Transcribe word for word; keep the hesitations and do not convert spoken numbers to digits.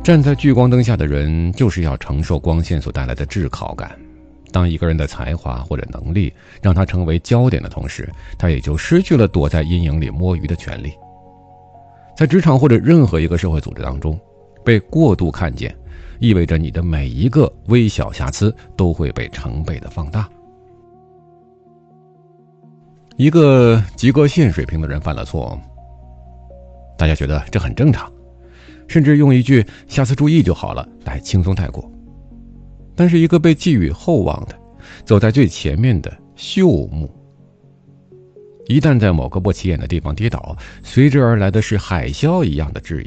站在聚光灯下的人，就是要承受光线所带来的炙烤感。当一个人的才华或者能力让他成为焦点的同时，他也就失去了躲在阴影里摸鱼的权利。在职场或者任何一个社会组织当中，被过度看见，意味着你的每一个微小瑕疵都会被成倍的放大。一个及格线水平的人犯了错，大家觉得这很正常，甚至用一句下次注意就好了来轻松带过。但是一个被寄予厚望的，走在最前面的秀木，一旦在某个不起眼的地方跌倒，随之而来的是海啸一样的质疑。